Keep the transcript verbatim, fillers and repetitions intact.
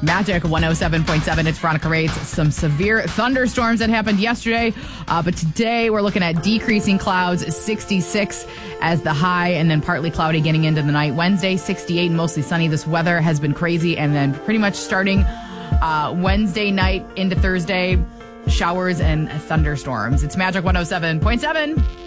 Magic one oh seven point seven. It's Veronica Rates. Some severe thunderstorms that happened yesterday. Uh, but today we're looking at decreasing clouds, sixty-six as the high, and then partly cloudy getting into the night. Wednesday, sixty-eight and mostly sunny. This weather has been crazy. And then pretty much starting uh, Wednesday night into Thursday, showers and thunderstorms. It's Magic one oh seven point seven.